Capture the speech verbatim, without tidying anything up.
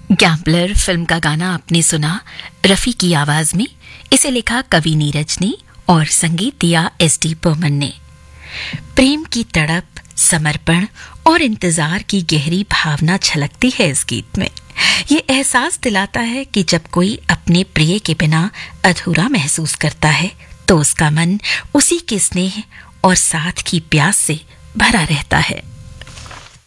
Gambler film का गाना आपने सुना रफी की आवाज में। इसे लिखा कवि नीरज ने और संगीत दिया एस डी बर्मन ने। प्रेम की तड़प, समर्पण और इंतजार की गहरी भावना झलकती है इस गीत में। ये एहसास दिलाता है कि जब कोई अपने प्रिय के बिना अधूरा महसूस करता है तो उसका मन उसी के स्नेह और साथ की प्यास से भरा रहता है।